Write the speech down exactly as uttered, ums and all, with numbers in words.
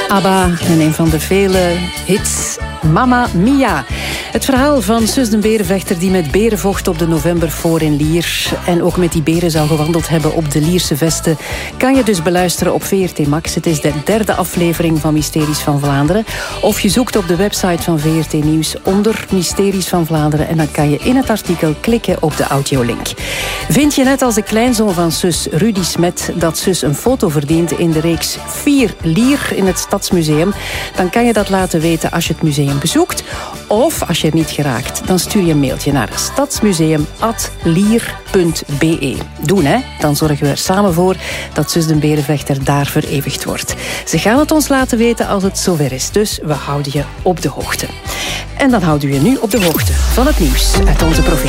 ABBA en een van de vele hits Mamma Mia. Het verhaal van Sus de berenvechter die met beren vocht op de Novemberfoor in Lier en ook met die beren zou gewandeld hebben op de Lierse vesten, kan je dus beluisteren op V R T Max. Het is de derde aflevering van Mysteries van Vlaanderen. Of je zoekt op de website van V R T Nieuws onder Mysteries van Vlaanderen en dan kan je in het artikel klikken op de audiolink. Vind je net als de kleinzoon van Sus, Rudy Smet, dat Sus een foto verdient in de reeks vier Lier in het Stadsmuseum, dan kan je dat laten weten als je het museum bezoekt. Of als je er niet geraakt, dan stuur je een mailtje naar stadsmuseum at lier punt b e. Doen, hè? Dan zorgen we er samen voor dat Sus de berenvechter daar vereeuwigd wordt. Ze gaan het ons laten weten als het zover is. Dus we houden je op de hoogte. En dan houden we je nu op de hoogte van het nieuws uit onze provincie.